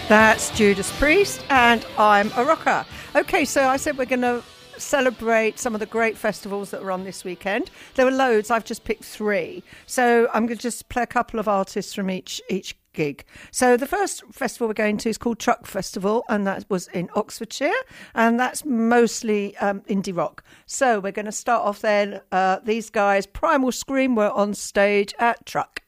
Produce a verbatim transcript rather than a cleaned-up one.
That's Judas Priest, and I'm a rocker. Okay, so I said we're going to celebrate some of the great festivals that were on this weekend. There were loads. I've just picked three. So I'm going to just play a couple of artists from each each gig. So the first festival we're going to is called Truck Festival, and that was in Oxfordshire, and that's mostly um, indie rock. So we're going to start off then. Uh, these guys, Primal Scream, were on stage at Truck.